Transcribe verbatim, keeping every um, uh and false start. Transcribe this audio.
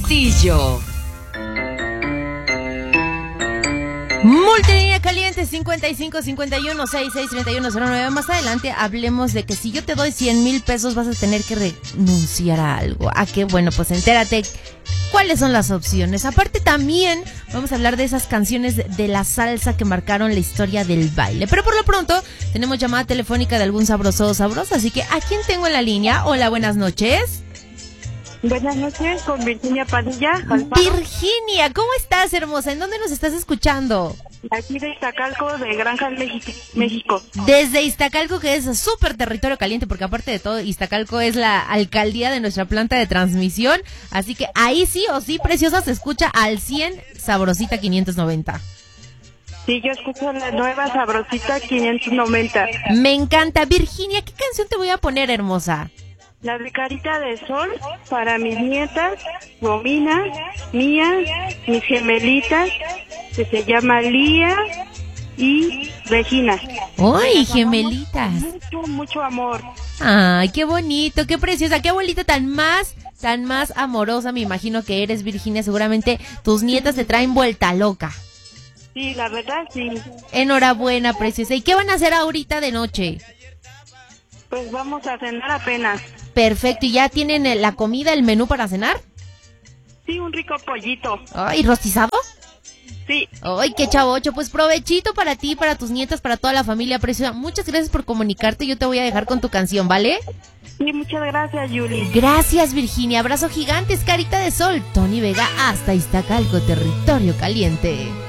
Saltillo. Multilínea caliente cincuenta y cinco cincuenta y uno sesenta y seis treinta y uno cero nueve. Más adelante hablemos de que si yo te doy cien mil pesos vas a tener que renunciar a algo. ¿A qué? Bueno, pues entérate cuáles son las opciones. Aparte también vamos a hablar de esas canciones de la salsa que marcaron la historia del baile. Pero por lo pronto tenemos llamada telefónica de algún sabroso o sabrosa. Así que ¿a quién tengo en la línea? Hola, buenas noches. Buenas noches, con Virginia Padilla. Alfaro. Virginia, ¿cómo estás, hermosa? ¿En dónde nos estás escuchando? Aquí de Iztacalco, de Granja México. Desde Iztacalco, que es súper territorio caliente, porque aparte de todo, Iztacalco es la alcaldía de nuestra planta de transmisión. Así que ahí sí o sí, preciosa, se escucha al cien Sabrosita quinientos noventa. Sí, yo escucho la nueva Sabrosita quinientos noventa. Me encanta. Virginia, ¿qué canción te voy a poner, hermosa? La de Carita de Sol, para mis nietas, Romina, Mía, mis gemelitas, que se llama Lía y Regina. ¡Ay, gemelitas! Mucho, mucho amor. ¡Ay, qué bonito, qué preciosa, qué abuelita tan más, tan más amorosa! Me imagino que eres, Virginia. Seguramente tus nietas te traen vuelta loca. Sí, la verdad, sí. Enhorabuena, preciosa. ¿Y qué van a hacer ahorita de noche? Pues vamos a cenar apenas. Perfecto, ¿y ya tienen la comida, el menú para cenar? Sí, un rico pollito. Ay, ¿rostizado? Sí. Ay, qué chavocho. Pues provechito para ti, para tus nietas, para toda la familia preciosa. Muchas gracias por comunicarte. Yo te voy a dejar con tu canción, ¿vale? Sí, muchas gracias, Yuli. Gracias, Virginia. Abrazo gigante, es Carita de Sol. Tony Vega hasta Iztacalco, territorio caliente.